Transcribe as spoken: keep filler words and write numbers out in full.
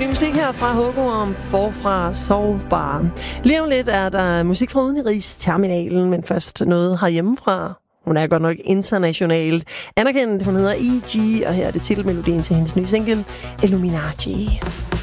ny musik her fra Hugo om Forfra Soulbar. Lige om lidt er der musik fra Udenrigsterminalen, men først noget herhjemmefra. Hun er godt nok internationalt anerkendt. Hun hedder E G, og her er det titelmelodien til hendes nye single, Illuminati.